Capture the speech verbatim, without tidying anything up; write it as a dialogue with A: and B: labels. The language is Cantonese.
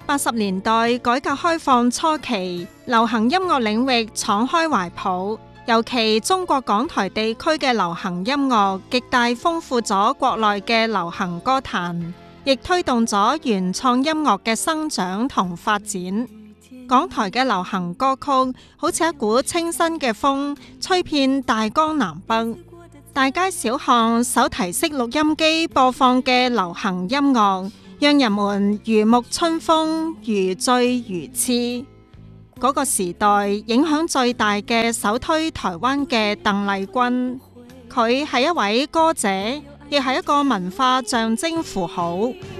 A: 八十年代改革開放初期，流行音樂領域敞開懷抱，尤其中國港台地區嘅流行音樂極大豐富咗國內嘅流行歌壇，亦推動咗原創音樂嘅生長同發展。港台嘅流行歌曲好似一股清新嘅風，吹遍大江南北。大街小巷手提式錄音機播放嘅流行音樂，讓人們如沐春風，如醉如痴。嗰個時代影響最大嘅首推台灣嘅鄧麗君，佢係一位歌者，亦係一個文化象徵符號。